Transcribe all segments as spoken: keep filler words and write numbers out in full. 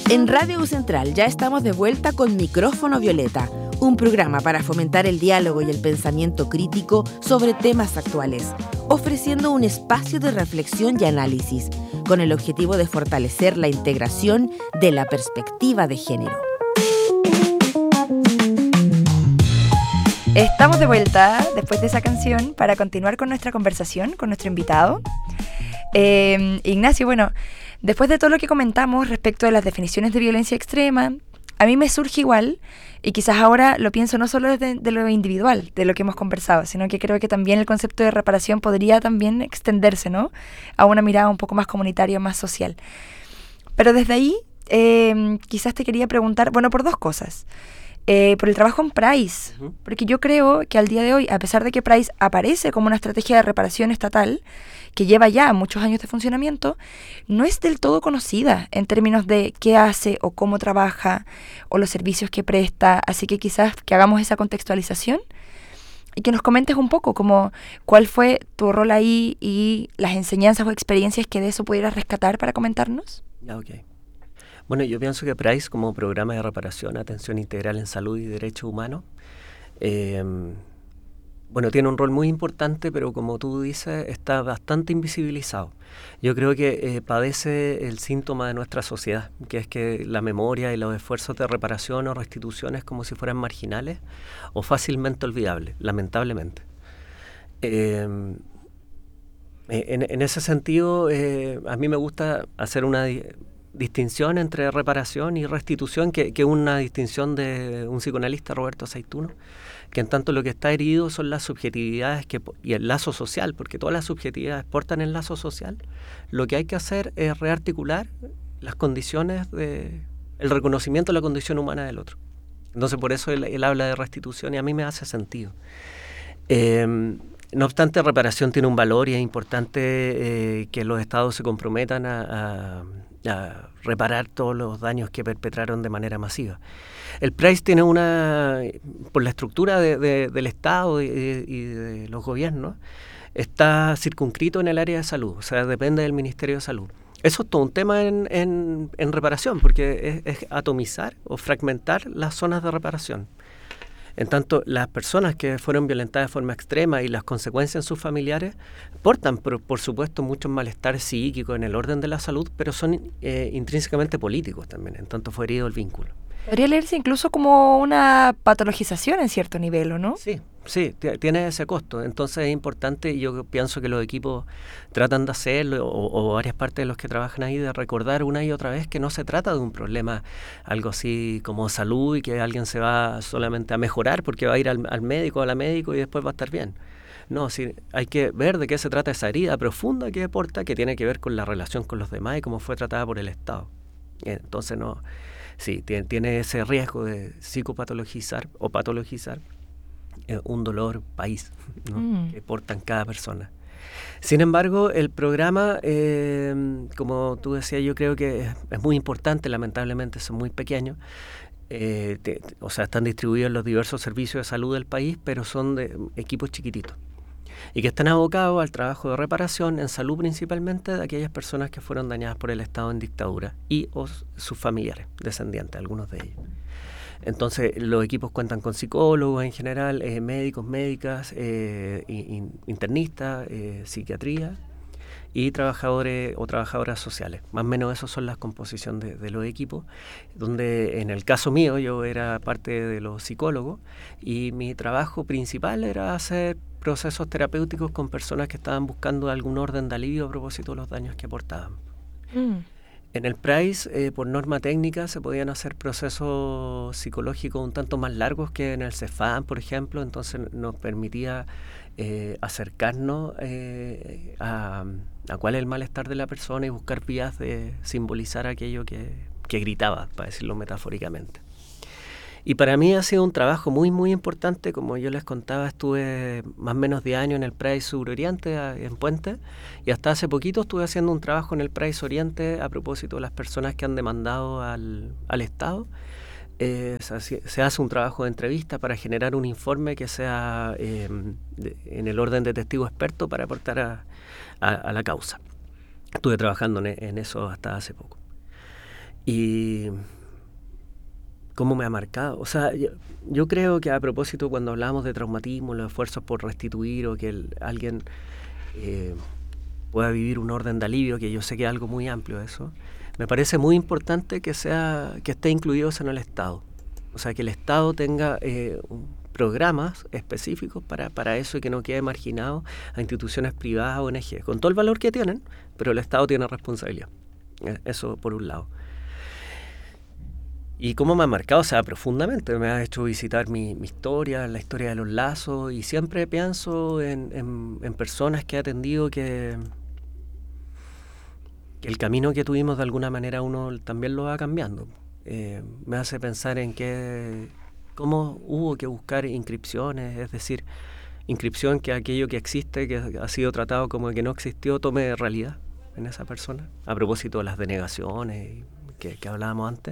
En Radio U Central ya estamos de vuelta con Micrófono Violeta, un programa para fomentar el diálogo y el pensamiento crítico sobre temas actuales, ofreciendo un espacio de reflexión y análisis, con el objetivo de fortalecer la integración de la perspectiva de género. Estamos de vuelta después de esa canción para continuar con nuestra conversación con nuestro invitado. Eh, Ignacio, bueno, después de todo lo que comentamos respecto de las definiciones de violencia extrema, a mí me surge igual, y quizás ahora lo pienso no solo desde de lo individual, de lo que hemos conversado, sino que creo que también el concepto de reparación podría también extenderse, ¿no?, a una mirada un poco más comunitaria, más social. Pero desde ahí, eh, quizás te quería preguntar, bueno, por dos cosas. Eh, por el trabajo en Price, uh-huh. porque yo creo que al día de hoy, a pesar de que Price aparece como una estrategia de reparación estatal, que lleva ya muchos años de funcionamiento, no es del todo conocida en términos de qué hace o cómo trabaja o los servicios que presta, así que quizás que hagamos esa contextualización y que nos comentes un poco como cuál fue tu rol ahí y las enseñanzas o experiencias que de eso pudieras rescatar para comentarnos. Ya, ok. Bueno, yo pienso que Price, como programa de reparación, atención integral en salud y derechos humanos, eh, bueno, tiene un rol muy importante, pero como tú dices, está bastante invisibilizado. Yo creo que eh, padece el síntoma de nuestra sociedad, que es que la memoria y los esfuerzos de reparación o restitución es como si fueran marginales o fácilmente olvidables, lamentablemente. Eh, en, en ese sentido, eh, a mí me gusta hacer una distinción entre reparación y restitución, que es que una distinción de un psicoanalista, Roberto Aceituno, que en tanto lo que está herido son las subjetividades que, y el lazo social, porque todas las subjetividades portan el lazo social. Lo que hay que hacer es rearticular las condiciones, de, el reconocimiento de la condición humana del otro. Entonces por eso él, él habla de restitución y a mí me hace sentido. Eh, No obstante, reparación tiene un valor y es importante eh, que los estados se comprometan a, a, a reparar todos los daños que perpetraron de manera masiva. El Price tiene una, por la estructura de, de, del Estado y, y de los gobiernos, está circunscrito en el área de salud, o sea, depende del Ministerio de Salud. Eso es todo un tema en, en, en reparación, porque es, es atomizar o fragmentar las zonas de reparación. En tanto, las personas que fueron violentadas de forma extrema y las consecuencias en sus familiares portan, por, por supuesto, muchos malestares psíquicos en el orden de la salud, pero son eh, intrínsecamente políticos también, en tanto fue herido el vínculo. Podría leerse incluso como una patologización en cierto nivel, ¿o no? Sí, sí, t- tiene ese costo. Entonces es importante, y yo pienso que los equipos tratan de hacerlo, o, o varias partes de los que trabajan ahí, de recordar una y otra vez que no se trata de un problema, algo así como salud, y que alguien se va solamente a mejorar porque va a ir al, al médico o a la médico y después va a estar bien. No, sí, hay que ver de qué se trata esa herida profunda que aporta, que tiene que ver con la relación con los demás y cómo fue tratada por el Estado. Entonces no... Sí, tiene, tiene ese riesgo de psicopatologizar o patologizar eh, un dolor país, ¿no? mm. que portan cada persona. Sin embargo, el programa, eh, como tú decías, yo creo que es, es muy importante, lamentablemente son muy pequeños, eh, te, te, o sea, están distribuidos en los diversos servicios de salud del país, pero son de equipos chiquititos y que están abocados al trabajo de reparación en salud principalmente de aquellas personas que fueron dañadas por el Estado en dictadura y o sus familiares, descendientes, algunos de ellos. Entonces los equipos cuentan con psicólogos en general, eh, médicos, médicas, eh, in, internistas, eh, psiquiatría y trabajadores o trabajadoras sociales. Más o menos esas son las composiciones de, de los equipos, donde en el caso mío yo era parte de los psicólogos y mi trabajo principal era hacer procesos terapéuticos con personas que estaban buscando algún orden de alivio a propósito de los daños que aportaban. Mm. En el Price, eh, por norma técnica, se podían hacer procesos psicológicos un tanto más largos que en el Cefam, por ejemplo, entonces nos permitía eh, acercarnos eh, a, a cuál es el malestar de la persona y buscar vías de simbolizar aquello que, que gritaba, para decirlo metafóricamente. Y para mí ha sido un trabajo muy, muy importante. Como yo les contaba, estuve más o menos diez años en el Price Suroriente, en Puente, y hasta hace poquito estuve haciendo un trabajo en el Price Oriente a propósito de las personas que han demandado al, al Estado. Eh, se, se hace un trabajo de entrevista para generar un informe que sea eh, de, en el orden de testigo experto para aportar a, a, a la causa. Estuve trabajando en, en eso hasta hace poco. Y cómo me ha marcado. O sea, yo, yo creo que a propósito cuando hablamos de traumatismo, los esfuerzos por restituir o que el, alguien eh, pueda vivir un orden de alivio, que yo sé que es algo muy amplio eso, me parece muy importante que sea que esté incluido en el Estado. O sea, que el Estado tenga eh, programas específicos para, para eso y que no quede marginado a instituciones privadas o O N G, con todo el valor que tienen, pero el Estado tiene responsabilidad. Eso por un lado. Y cómo me ha marcado, o sea, profundamente, me ha hecho visitar mi, mi historia, la historia de los lazos, y siempre pienso en, en, en personas que he atendido que, que el camino que tuvimos de alguna manera uno también lo va cambiando. Eh, me hace pensar en que cómo hubo que buscar inscripciones, es decir, inscripción que aquello que existe, que ha sido tratado como que no existió, tome realidad en esa persona, a propósito de las denegaciones que, que hablábamos antes.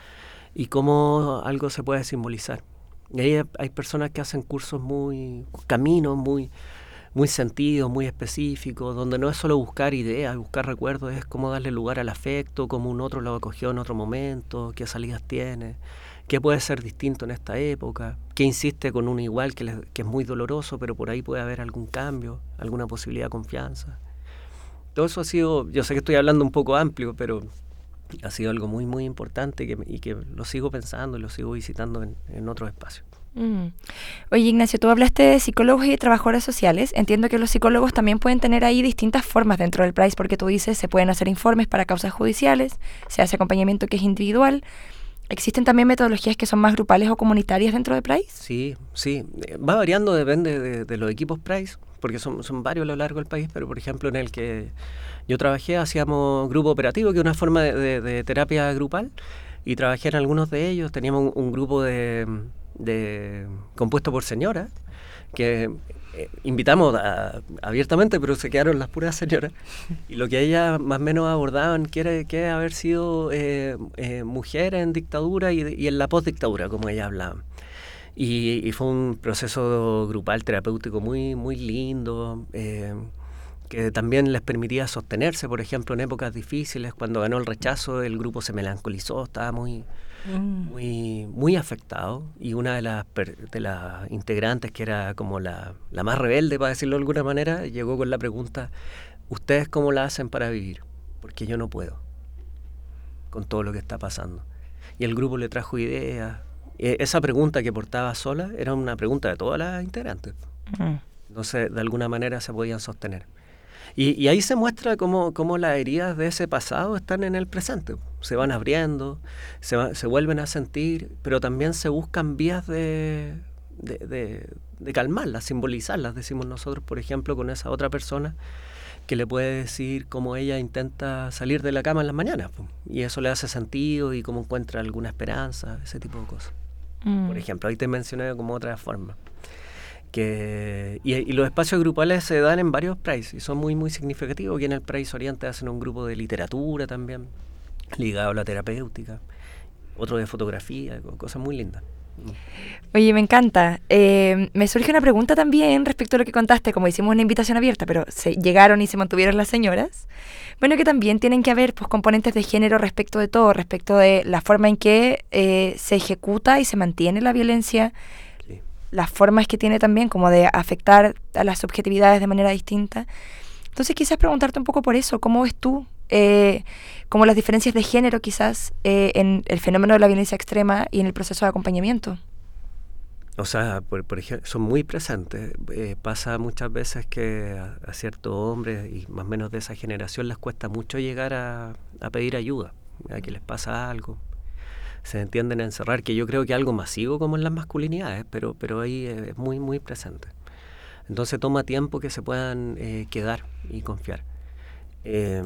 Y cómo algo se puede simbolizar. Y ahí hay personas que hacen cursos muy, caminos muy, muy sentidos, muy específicos, donde no es solo buscar ideas, buscar recuerdos, es cómo darle lugar al afecto, cómo un otro lo acogió en otro momento, qué salidas tiene, qué puede ser distinto en esta época, qué insiste con uno igual, que, le, que es muy doloroso, pero por ahí puede haber algún cambio, alguna posibilidad de confianza. Todo eso ha sido, yo sé que estoy hablando un poco amplio, pero ha sido algo muy, muy importante que, y que lo sigo pensando y lo sigo visitando en, en otros espacios. Mm. Oye, Ignacio, tú hablaste de psicólogos y trabajadores sociales. Entiendo que los psicólogos también pueden tener ahí distintas formas dentro del P R A I S, porque tú dices, se pueden hacer informes para causas judiciales, se hace acompañamiento que es individual. ¿Existen también metodologías que son más grupales o comunitarias dentro de P R A I S? Sí, sí. Va variando, depende de, de los equipos P R A I S, porque son, son varios a lo largo del país, pero por ejemplo en el que yo trabajé hacíamos grupo operativo, que es una forma de, de, de terapia grupal, y trabajé en algunos de ellos. Teníamos un, un grupo de, de compuesto por señoras, que eh, invitamos a, abiertamente, pero se quedaron las puras señoras, y lo que ellas más o menos abordaban que que haber sido eh, eh, mujeres en dictadura y, y en la postdictadura, como ellas hablaban. Y, y fue un proceso grupal terapéutico muy, muy lindo, eh, que también les permitía sostenerse, por ejemplo, en épocas difíciles. Cuando ganó el rechazo, el grupo se melancolizó, estaba muy, mm. muy, muy afectado. Y una de las, de las integrantes, que era como la, la más rebelde, para decirlo de alguna manera, llegó con la pregunta: ¿ustedes cómo la hacen para vivir? Porque yo no puedo, con todo lo que está pasando. Y el grupo le trajo ideas. Esa pregunta que portaba sola era una pregunta de todas las integrantes. Mm. Entonces, de alguna manera se podían sostener. Y, y ahí se muestra cómo, cómo las heridas de ese pasado están en el presente. Se van abriendo, se, va, se vuelven a sentir, pero también se buscan vías de, de, de, de calmarlas, simbolizarlas, decimos nosotros, por ejemplo, con esa otra persona que le puede decir cómo ella intenta salir de la cama en las mañanas, y eso le hace sentido, y cómo encuentra alguna esperanza, ese tipo de cosas. Mm. Por ejemplo, ahí te mencioné como otra forma. Que, y, y los espacios grupales se dan en varios P R A I S y son muy, muy significativos. Aquí en el P R A I S Oriente hacen un grupo de literatura también, ligado a la terapéutica, otro de fotografía, cosas muy lindas. Oye, me encanta. Eh, me surge una pregunta también respecto a lo que contaste, como hicimos una invitación abierta, pero se llegaron y se mantuvieron las señoras. Bueno, que también tienen que haber pues, componentes de género respecto de todo, respecto de la forma en que eh, se ejecuta y se mantiene la violencia, sí. Las formas que tiene también como de afectar a las subjetividades de manera distinta. Entonces quizás preguntarte un poco por eso, ¿cómo ves tú eh, como las diferencias de género quizás eh, en el fenómeno de la violencia extrema y en el proceso de acompañamiento? O sea, por, por ejemplo, son muy presentes. Eh, pasa muchas veces que a, a ciertos hombres, y más o menos de esa generación, les cuesta mucho llegar a, a pedir ayuda, a que les pasa algo. Se entienden a encerrar, que yo creo que es algo masivo como en las masculinidades, pero, pero ahí es muy, muy presente. Entonces toma tiempo que se puedan eh, quedar y confiar. Eh,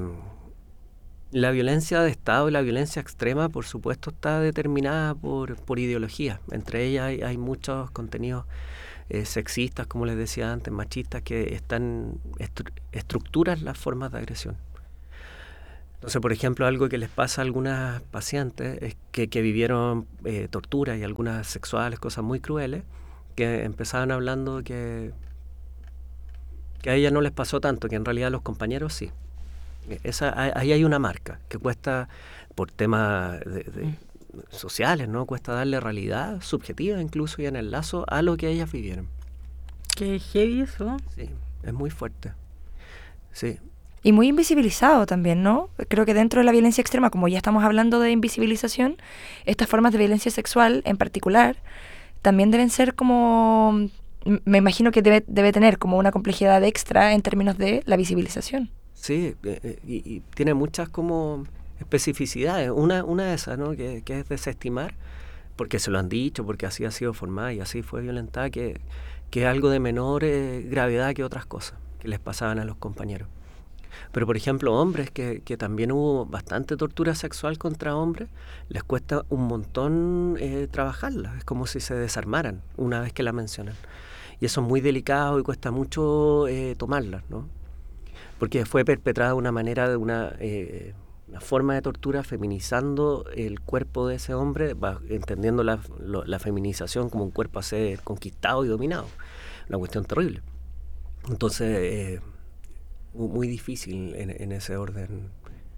la violencia de Estado y la violencia extrema, por supuesto, está determinada por, por ideología. Entre ellas hay, hay muchos contenidos eh, sexistas, como les decía antes, machistas, que están estru- estructuran las formas de agresión. Entonces, por ejemplo, algo que les pasa a algunas pacientes es que, que vivieron eh, torturas y algunas sexuales, cosas muy crueles, que empezaban hablando que, que a ellas no les pasó tanto, que en realidad a los compañeros sí. Esa, ahí hay una marca que cuesta, por temas de, de mm. sociales, ¿no? Cuesta darle realidad subjetiva incluso y en el lazo a lo que ellas vivieron. Qué heavy eso. Sí, es muy fuerte. Sí. Y muy invisibilizado también, ¿no? Creo que dentro de la violencia extrema, como ya estamos hablando de invisibilización, estas formas de violencia sexual en particular también deben ser como... Me imagino que debe, debe tener como una complejidad extra en términos de la visibilización. Sí, eh, y, y tiene muchas como especificidades. Una, una de esas, ¿no? Que, que es desestimar, porque se lo han dicho, porque así ha sido formada y así fue violentada, que, que es algo de menor eh, gravedad que otras cosas que les pasaban a los compañeros. Pero, por ejemplo, hombres, que, que también hubo bastante tortura sexual contra hombres, les cuesta un montón eh, trabajarla. Es como si se desarmaran una vez que la mencionan. Y eso es muy delicado y cuesta mucho eh, tomarla, ¿no? Porque fue perpetrada de una manera, de una, eh, una forma de tortura feminizando el cuerpo de ese hombre, va, entendiendo la, lo, la feminización como un cuerpo a ser conquistado y dominado. Una cuestión terrible. Entonces... Eh, muy difícil en, en ese orden.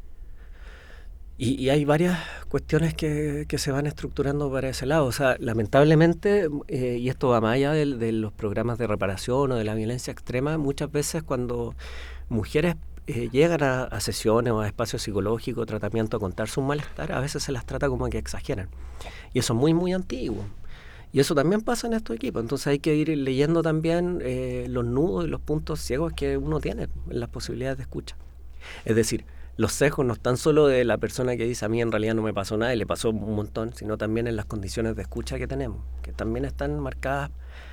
Y, y hay varias cuestiones que, que se van estructurando para ese lado. O sea, lamentablemente, eh, y esto va más allá de, de los programas de reparación o de la violencia extrema, muchas veces cuando mujeres eh, llegan a, a sesiones o a espacios psicológicos, tratamiento, a contar su malestar, a veces se las trata como que exageran. Y eso es muy, muy antiguo. Y eso también pasa en estos equipos, entonces hay que ir leyendo también eh, los nudos y los puntos ciegos que uno tiene en las posibilidades de escucha. Es decir, los sesgos no están solo de la persona que dice a mí en realidad no me pasó nada y le pasó un montón, sino también en las condiciones de escucha que tenemos, que también están marcadas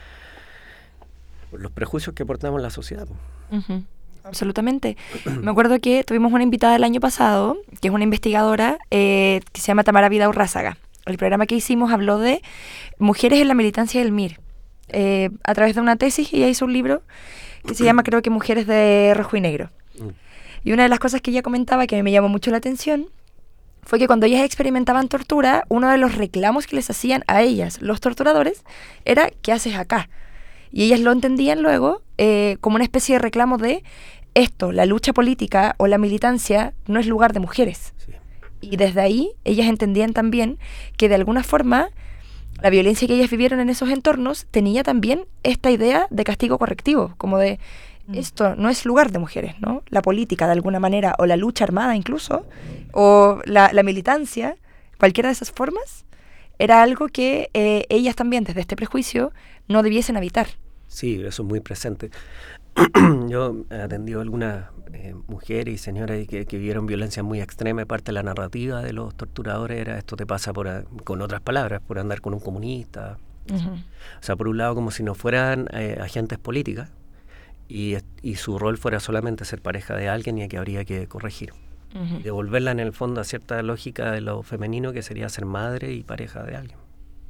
por los prejuicios que portamos en la sociedad. Uh-huh. Absolutamente. Me acuerdo que tuvimos una invitada el año pasado, que es una investigadora eh, que se llama Tamara Vida Urrázaga. El programa que hicimos habló de mujeres en la militancia del M I R. Eh, a través de una tesis, ella hizo un libro que se llama, creo que, Mujeres de Rojo y Negro. Y una de las cosas que ella comentaba que me llamó mucho la atención fue que cuando ellas experimentaban tortura, uno de los reclamos que les hacían a ellas, los torturadores, era ¿qué haces acá? Y ellas lo entendían luego eh, como una especie de reclamo de esto, la lucha política o la militancia no es lugar de mujeres. Sí. Y desde ahí ellas entendían también que de alguna forma la violencia que ellas vivieron en esos entornos tenía también esta idea de castigo correctivo, como de mm. esto no es lugar de mujeres, ¿no? La política de alguna manera, o la lucha armada incluso, o la, la militancia, cualquiera de esas formas, era algo que eh, ellas también desde este prejuicio no debiesen habitar. Sí, eso es muy presente. Yo he atendido a algunas eh, mujeres y señoras que, que vivieron violencia muy extrema y parte de la narrativa de los torturadores era esto te pasa por, con otras palabras, por andar con un comunista. Uh-huh. O sea, por un lado como si no fueran eh, agentes políticas y, y su rol fuera solamente ser pareja de alguien y que habría que corregir. Uh-huh. Devolverla en el fondo a cierta lógica de lo femenino que sería ser madre y pareja de alguien.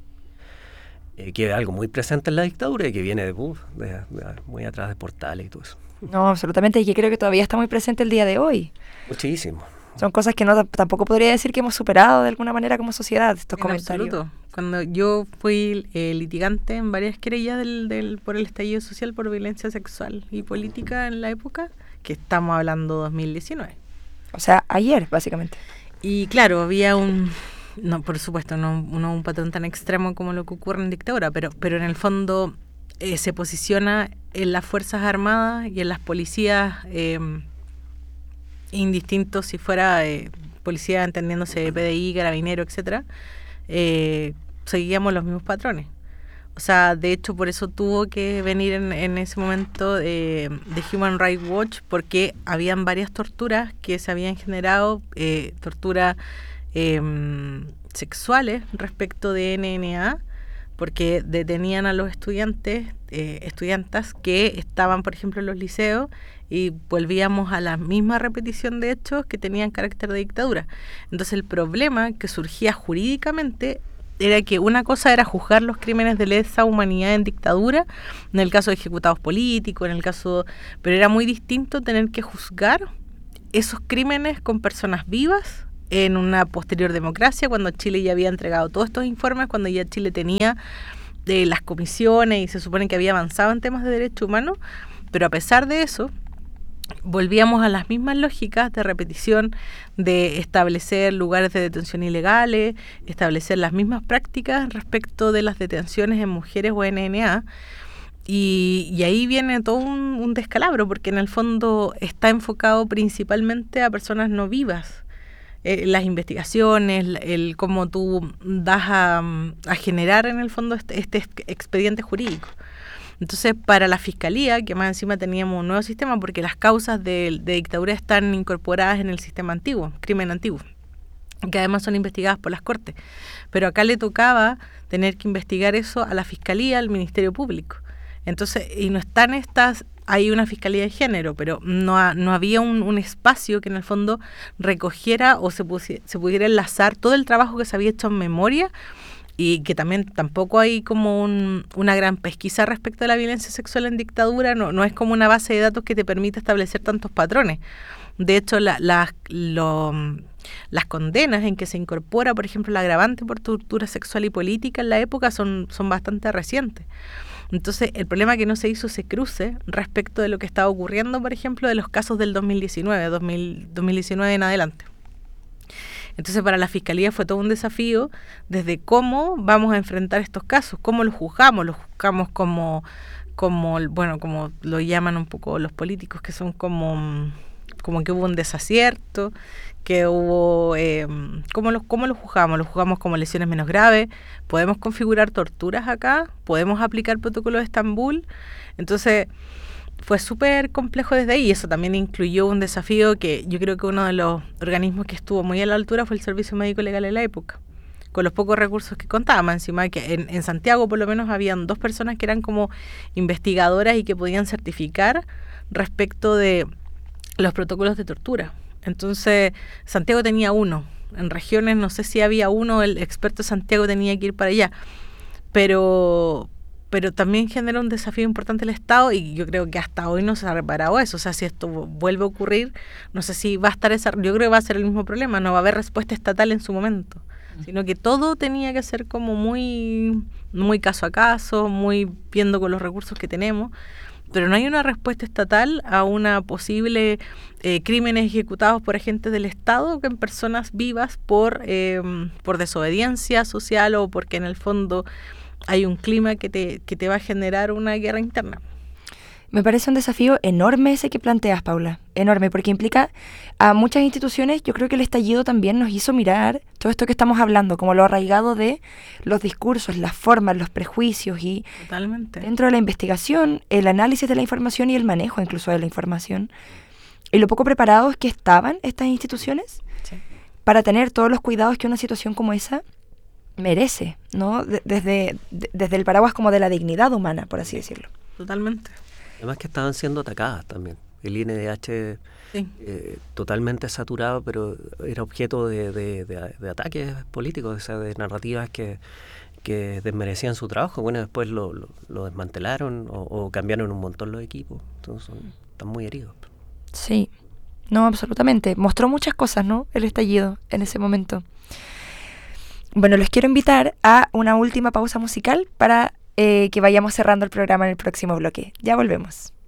Eh, que es algo muy presente en la dictadura y que viene de, uf, de, de muy atrás de Portales y todo eso. No, absolutamente, y que creo que todavía está muy presente el día de hoy. Muchísimo. Son cosas que no tampoco podría decir que hemos superado de alguna manera como sociedad, estos en comentarios. Absoluto. Cuando yo fui eh, litigante en varias querellas del, del, por el estallido social por violencia sexual y política en la época, que estamos hablando dos mil diecinueve. O sea, ayer, básicamente. Y claro, había un... No, por supuesto, no, no un patrón tan extremo como lo que ocurre en dictadura, pero, pero en el fondo eh, se posiciona en las Fuerzas Armadas y en las policías, eh, indistintos si fuera eh, policía entendiéndose P D I, carabinero, etcétera, eh, seguíamos los mismos patrones. O sea, de hecho, por eso tuvo que venir en, en ese momento eh, de Human Rights Watch, porque habían varias torturas que se habían generado, eh, tortura Eh, sexuales respecto de N N A, porque detenían a los estudiantes, eh, estudiantas que estaban, por ejemplo, en los liceos y volvíamos a la misma repetición de hechos que tenían carácter de dictadura. Entonces el problema que surgía jurídicamente era que una cosa era juzgar los crímenes de lesa humanidad en dictadura, en el caso de ejecutados políticos, en el caso, pero era muy distinto tener que juzgar esos crímenes con personas vivas en una posterior democracia, cuando Chile ya había entregado todos estos informes, cuando ya Chile tenía eh, las comisiones y se supone que había avanzado en temas de derechos humanos, pero a pesar de eso, volvíamos a las mismas lógicas de repetición, de establecer lugares de detención ilegales, establecer las mismas prácticas respecto de las detenciones en mujeres o N N A. Y, y ahí viene todo un, un descalabro, porque en el fondo está enfocado principalmente a personas no vivas. Eh, las investigaciones, el cómo tú das a, a generar en el fondo este, este expediente jurídico. Entonces, para la Fiscalía, que más encima teníamos un nuevo sistema, porque las causas de, de dictadura están incorporadas en el sistema antiguo, crimen antiguo, que además son investigadas por las Cortes. Pero acá le tocaba tener que investigar eso a la Fiscalía, al Ministerio Público. Entonces, y no están estas, hay una Fiscalía de Género, pero no, ha, no había un, un espacio que en el fondo recogiera o se, pusi, se pudiera enlazar todo el trabajo que se había hecho en memoria, y que también tampoco hay como un, una gran pesquisa respecto a la violencia sexual en dictadura, no, no es como una base de datos que te permite establecer tantos patrones. De hecho, la, la, lo, las condenas en que se incorpora, por ejemplo, el agravante por tortura sexual y política en la época son, son bastante recientes. Entonces, el problema es que no se hizo ese cruce respecto de lo que estaba ocurriendo, por ejemplo, de los casos del dos mil diecinueve, dos mil, dos mil diecinueve en adelante. Entonces, para la Fiscalía fue todo un desafío desde cómo vamos a enfrentar estos casos, cómo los juzgamos, los juzgamos como, como bueno, como lo llaman un poco los políticos, que son como, como que hubo un desacierto, que hubo, eh, ¿cómo los, cómo los juzgamos? Los juzgamos como lesiones menos graves, podemos configurar torturas acá, podemos aplicar el protocolo de Estambul. Entonces, fue súper complejo desde ahí, y eso también incluyó un desafío que yo creo que uno de los organismos que estuvo muy a la altura fue el Servicio Médico Legal en la época, con los pocos recursos que contaba. Encima que en, en Santiago por lo menos habían dos personas que eran como investigadoras y que podían certificar respecto de los protocolos de tortura. Entonces, Santiago tenía uno, en regiones no sé si había uno, el experto de Santiago tenía que ir para allá, pero... pero también genera un desafío importante el Estado, y yo creo que hasta hoy no se ha reparado eso. O sea, si esto vuelve a ocurrir, no sé si va a estar esa, yo creo que va a ser el mismo problema, no va a haber respuesta estatal en su momento, sino que todo tenía que ser como muy, muy caso a caso, muy viendo con los recursos que tenemos, pero no hay una respuesta estatal a una posible eh, crímenes ejecutados por agentes del Estado en personas vivas por, eh, por desobediencia social o porque en el fondo hay un clima que te, que te va a generar una guerra interna. Me parece un desafío enorme ese que planteas, Paula, enorme, porque implica a muchas instituciones. Yo creo que el estallido también nos hizo mirar todo esto que estamos hablando, como lo arraigado de los discursos, las formas, los prejuicios, y totalmente dentro de la investigación, el análisis de la información y el manejo incluso de la información, y lo poco preparados que estaban estas instituciones sí. para tener todos los cuidados que una situación como esa merece, ¿no? De, desde, de, desde el paraguas como de la dignidad humana, por así decirlo. Totalmente. Además que estaban siendo atacadas también. El I N D H sí. eh, totalmente saturado, pero era objeto de, de, de, de ataques políticos, o sea, de narrativas que, que desmerecían su trabajo. Bueno, después lo, lo, lo desmantelaron o, o cambiaron un montón los equipos. Entonces son, están muy heridos. Sí, no, absolutamente. Mostró muchas cosas, ¿no? El estallido en ese momento. Bueno, los quiero invitar a una última pausa musical para eh, que vayamos cerrando el programa en el próximo bloque. Ya volvemos.